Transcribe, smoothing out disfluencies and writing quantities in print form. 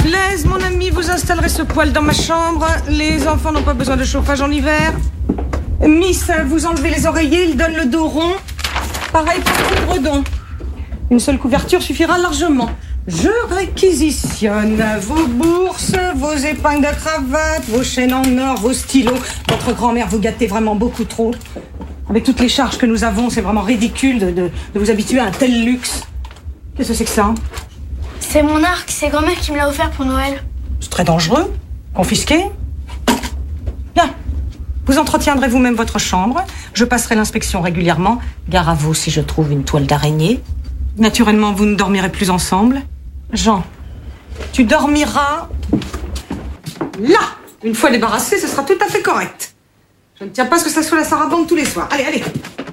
Blaise, mon ami, vous installerez ce poêle dans ma chambre. Les enfants n'ont pas besoin de chauffage en hiver. Miss, vous enlevez les oreillers, ils donnent le dos rond. Pareil pour le redon. Une seule couverture suffira largement. Je réquisitionne vos bourses, vos épingles de cravate, vos chaînes en or, vos stylos. Votre grand-mère vous gâtez vraiment beaucoup trop. Avec toutes les charges que nous avons, c'est vraiment ridicule de vous habituer à un tel luxe. Qu'est-ce que c'est que ça? C'est mon arc, c'est grand-mère qui me l'a offert pour Noël. C'est très dangereux. Confisqué. Bien. Vous entretiendrez vous-même votre chambre. Je passerai l'inspection régulièrement. Gare à vous si je trouve une toile d'araignée. Naturellement, vous ne dormirez plus ensemble. Jean, tu dormiras là. Une fois débarrassé, ce sera tout à fait correct. Je ne tiens pas à ce que ça soit la sarabande tous les soirs. Allez, allez.